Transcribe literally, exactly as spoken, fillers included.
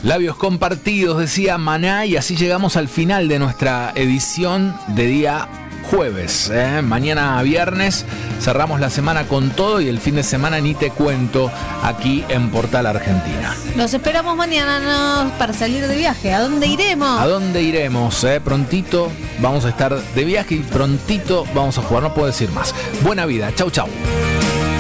Labios compartidos, decía Maná, y así llegamos al final de nuestra edición de día jueves. ¿eh? Mañana viernes cerramos la semana con todo y el fin de semana ni te cuento aquí en Portal Argentina. Los esperamos mañana no, para salir de viaje. ¿A dónde iremos? ¿A dónde iremos? Eh? Prontito vamos a estar de viaje y prontito vamos a jugar, no puedo decir más. Buena vida, chau chau.